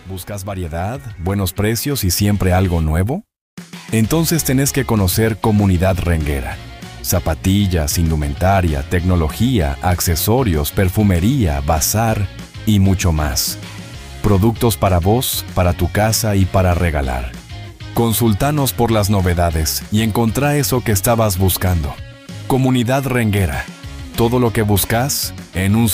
¿Buscas variedad, buenos precios y siempre algo nuevo? Entonces tenés que conocer Comunidad Renguera. Zapatillas, indumentaria, tecnología, accesorios, perfumería, bazar y mucho más. Productos para vos, para tu casa y para regalar. Consultanos por las novedades y encontrá eso que estabas buscando. Comunidad Renguera. Todo lo que buscas en un